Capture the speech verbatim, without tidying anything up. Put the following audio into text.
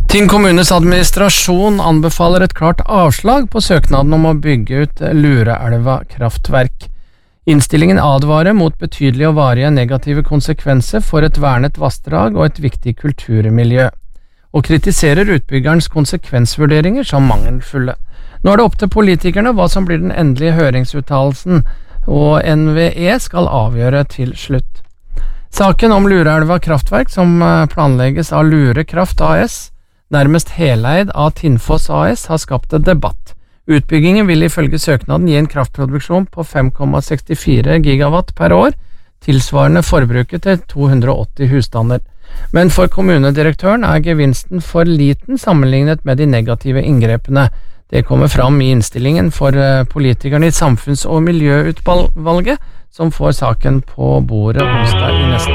Tinn kommunes administrasjon anbefaler et klart avslag på søknaden om å bygge ut Lureelva kraftverk. Innstillingen advarer mot betydelige og varige negative konsekvenser for et vernet vassdrag og et viktig kulturmiljø, og kritiserer utbyggerens konsekvensvurderinger som mangelfulle. Nå er det opp til politikerne hva som blir den endelige høringsuttalelsen, og N V E skal avgjøre til slutt. Saken om Lureelva kraftverk, som planlegges av Lure Kraft A S, nærmest heleid av Tinnfoss A S, har skapt en debatt. Utbyggingen vil ifølge søknaden gi en kraftproduksjon på fem komma sekstifire gigawatt per år, tilsvarende forbruket til to hundre og åtti husstander. Men for kommunedirektøren er gevinsten for liten sammenlignet med de negative inngrepene. Det kommer fram i innstillingen for politikerne i Samfunns- og miljøutvalget, som får saken på bordet onsdag i neste